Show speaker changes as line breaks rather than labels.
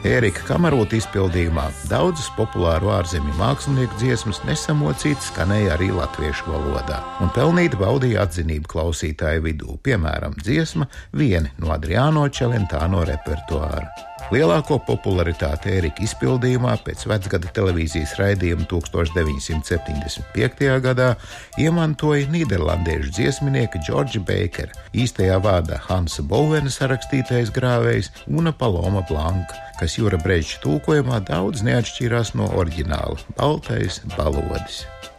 Ērika Kamarota izpildījumā daudzas populāru ārzemju mākslinieku dziesmas nesamocīti skanēja arī latviešu valodā un pelnīti baudīja atzinību klausītāju vidū, piemēram, dziesma Vieni no Adriano Celentano repertuāra. Lielāko popularitāti Ērika izpildījumā pēc vecgada televīzijas raidījuma 1975. gadā iemantoja nīderlandiešu dziesminieka Džordža Beikera, īstajā vārdā Hansa Bovena sarakstītais grāvējs Una Paloma Blanka, kas Jura Breģča tulkojumā daudz neatšķīrās no oriģināla – Baltais balodis.